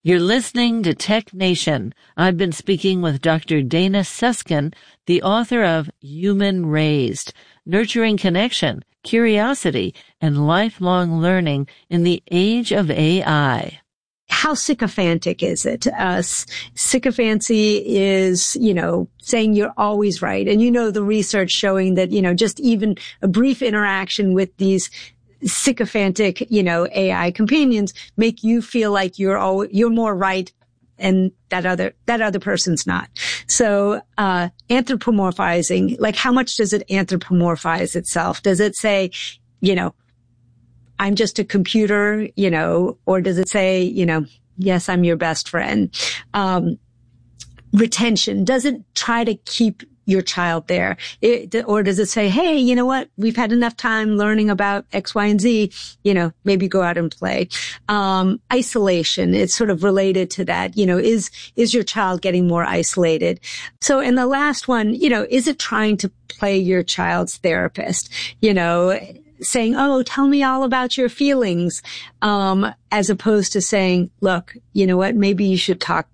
You're listening to Tech Nation. I've been speaking with Dr. Dana Susskind, the author of Human Raised, Nurturing Connection, Curiosity, and Lifelong Learning in the Age of AI. How sycophantic is it? Sycophancy is, saying you're always right. And the research showing that, just even a brief interaction with these sycophantic, AI companions make you feel like you're more right and that other person's not. So, anthropomorphizing, like how much does it anthropomorphize itself? Does it say, I'm just a computer, or does it say, yes, I'm your best friend? Retention, does it try to keep your child there? Or does it say, hey, you know what? We've had enough time learning about X, Y, and Z, maybe go out and play. Isolation, it's sort of related to that, is your child getting more isolated? So, and the last one, is it trying to play your child's therapist? Saying, oh, tell me all about your feelings, as opposed to saying, look, you know what, maybe you should talk